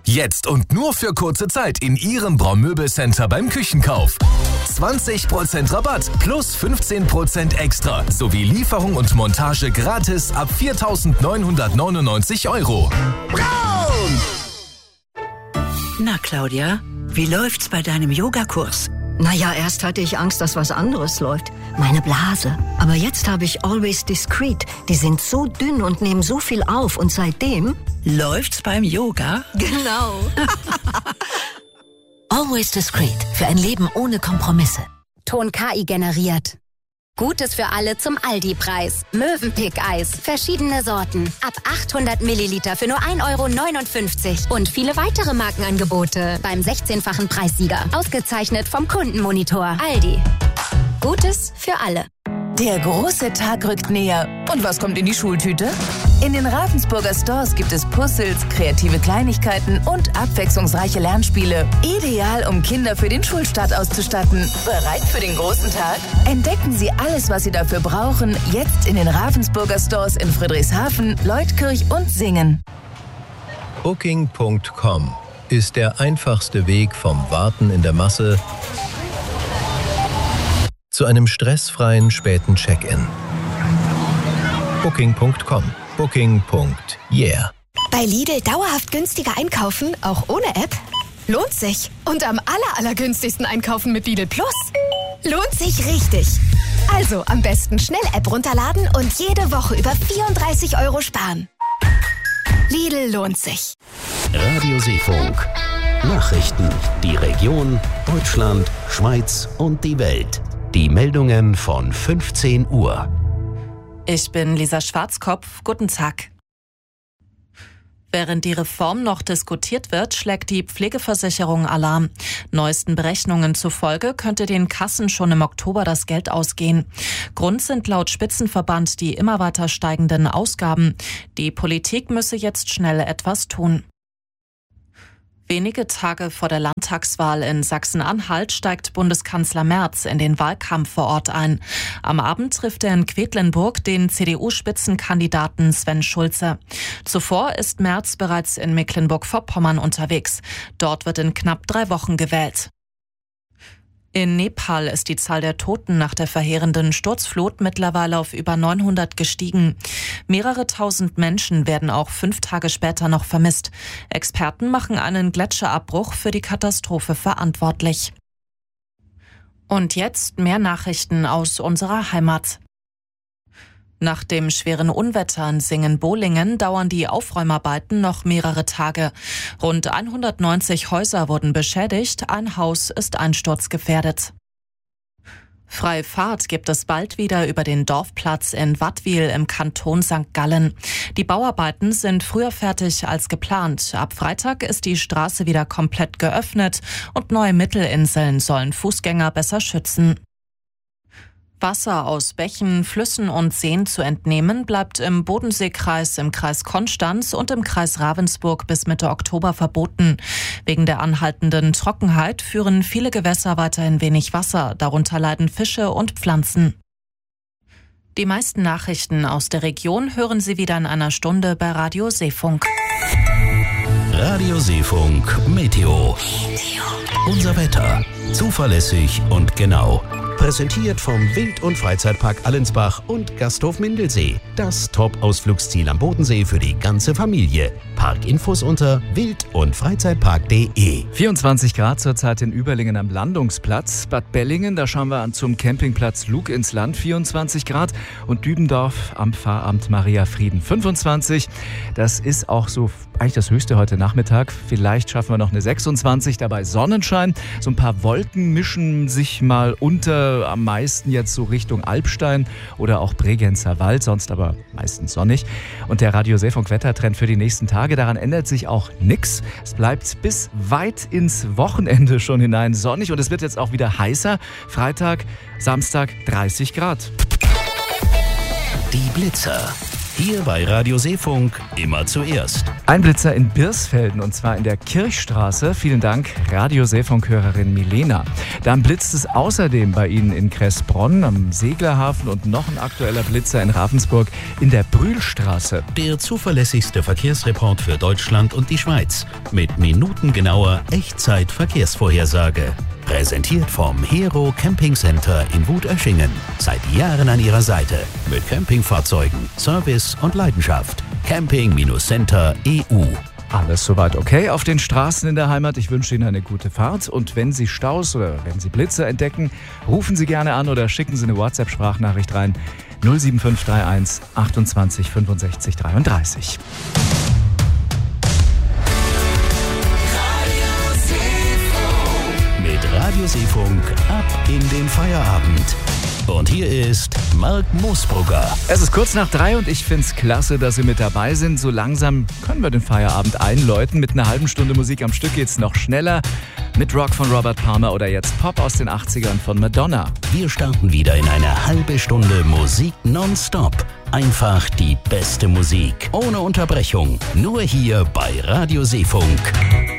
Jetzt und nur für kurze Zeit in Ihrem Braun-Möbel-Center beim Küchenkauf. 20% Rabatt plus 15% extra sowie Lieferung und Montage gratis ab 4.999 €. Braun! Na, Claudia, wie läuft's bei deinem Yogakurs? Naja, erst hatte ich Angst, dass was anderes läuft. Meine Blase. Aber jetzt habe ich Always Discreet. Die sind so dünn und nehmen so viel auf. Und seitdem... Läuft's beim Yoga? Genau. Always Discreet. Für ein Leben ohne Kompromisse. Ton KI generiert. Gutes für alle zum Aldi-Preis. Mövenpick-Eis. Verschiedene Sorten. Ab 800 Milliliter für nur 1,59 €. Und viele weitere Markenangebote beim 16-fachen Preissieger. Ausgezeichnet vom Kundenmonitor. Aldi. Gutes für alle. Der große Tag rückt näher. Und was kommt in die Schultüte? In den Ravensburger Stores gibt es Puzzles, kreative Kleinigkeiten und abwechslungsreiche Lernspiele. Ideal, um Kinder für den Schulstart auszustatten. Bereit für den großen Tag? Entdecken Sie alles, was Sie dafür brauchen, jetzt in den Ravensburger Stores in Friedrichshafen, Leutkirch und Singen. Booking.com ist der einfachste Weg vom Warten in der Masse zu einem stressfreien späten Check-in. Booking.com. Booking.yeah. Bei Lidl dauerhaft günstiger einkaufen, auch ohne App? Lohnt sich. Und am allergünstigsten einkaufen mit Lidl Plus? Lohnt sich richtig. Also am besten schnell App runterladen und jede Woche über 34 € sparen. Lidl lohnt sich. Radio Seefunk. Nachrichten. Die Region, Deutschland, Schweiz und die Welt. Die Meldungen von 15 Uhr. Ich bin Lisa Schwarzkopf. Guten Tag. Während die Reform noch diskutiert wird, schlägt die Pflegeversicherung Alarm. Neuesten Berechnungen zufolge könnte den Kassen schon im Oktober das Geld ausgehen. Grund sind laut Spitzenverband die immer weiter steigenden Ausgaben. Die Politik müsse jetzt schnell etwas tun. Wenige Tage vor der Landtagswahl in Sachsen-Anhalt steigt Bundeskanzler Merz in den Wahlkampf vor Ort ein. Am Abend trifft er in Quedlinburg den CDU-Spitzenkandidaten Sven Schulze. Zuvor ist Merz bereits in Mecklenburg-Vorpommern unterwegs. Dort wird in knapp 3 Wochen gewählt. In Nepal ist die Zahl der Toten nach der verheerenden Sturzflut mittlerweile auf über 900 gestiegen. Mehrere tausend Menschen werden auch 5 Tage später noch vermisst. Experten machen einen Gletscherabbruch für die Katastrophe verantwortlich. Und jetzt mehr Nachrichten aus unserer Heimat. Nach dem schweren Unwetter in Singen-Bohlingen dauern die Aufräumarbeiten noch mehrere Tage. Rund 190 Häuser wurden beschädigt, ein Haus ist einsturzgefährdet. Freie Fahrt gibt es bald wieder über den Dorfplatz in Wattwil im Kanton St. Gallen. Die Bauarbeiten sind früher fertig als geplant. Ab Freitag ist die Straße wieder komplett geöffnet und neue Mittelinseln sollen Fußgänger besser schützen. Wasser aus Bächen, Flüssen und Seen zu entnehmen, bleibt im Bodenseekreis, im Kreis Konstanz und im Kreis Ravensburg bis Mitte Oktober verboten. Wegen der anhaltenden Trockenheit führen viele Gewässer weiterhin wenig Wasser, darunter leiden Fische und Pflanzen. Die meisten Nachrichten aus der Region hören Sie wieder in einer Stunde bei Radio Seefunk. Radio Seefunk Meteo. Unser Wetter. Zuverlässig und genau. Präsentiert vom Wild- und Freizeitpark Allensbach und Gasthof Mindelsee. Das Top-Ausflugsziel am Bodensee für die ganze Familie. Parkinfos unter wild- und freizeitpark.de. 24 Grad zurzeit in Überlingen am Landungsplatz. Bad Bellingen, da schauen wir zum Campingplatz Lug ins Land, 24 Grad. Und Dübendorf am Pfarramt Maria Frieden, 25. Das ist auch so eigentlich das Höchste heute Nachmittag. Vielleicht schaffen wir noch eine 26, dabei Sonnenschein. So ein paar Wolken mischen sich mal unter, am meisten jetzt so Richtung Alpstein oder auch Bregenzer Wald, sonst aber meistens sonnig. Und der Radio Seefunk Wettertrend für die nächsten Tage, daran ändert sich auch nichts. Es bleibt bis weit ins Wochenende schon hinein sonnig und es wird jetzt auch wieder heißer. Freitag, Samstag 30 Grad. Die Blitzer. Hier bei Radio Seefunk immer zuerst. Ein Blitzer in Birsfelden und zwar in der Kirchstraße. Vielen Dank, Radio Seefunk-Hörerin Milena. Dann blitzt es außerdem bei Ihnen in Kressbronn am Seglerhafen und noch ein aktueller Blitzer in Ravensburg in der Brühlstraße. Der zuverlässigste Verkehrsreport für Deutschland und die Schweiz mit minutengenauer Echtzeit-Verkehrsvorhersage. Präsentiert vom Hero Camping Center in Wutöschingen. Seit Jahren an Ihrer Seite mit Campingfahrzeugen, Service und Leidenschaft. Camping-Center.eu. Alles soweit okay auf den Straßen in der Heimat. Ich wünsche Ihnen eine gute Fahrt. Und wenn Sie Staus oder wenn Sie Blitze entdecken, rufen Sie gerne an oder schicken Sie eine WhatsApp-Sprachnachricht rein. 07531 28 65 33. Radio Seefunk ab in den Feierabend. Und hier ist Marc Moosbrugger. Es ist kurz nach 3 und ich finde es klasse, dass Sie mit dabei sind. So langsam können wir den Feierabend einläuten. Mit einer halben Stunde Musik am Stück geht's noch schneller. Mit Rock von Robert Palmer oder jetzt Pop aus den 80ern von Madonna. Wir starten wieder in eine halbe Stunde Musik nonstop. Einfach die beste Musik. Ohne Unterbrechung. Nur hier bei Radio Seefunk.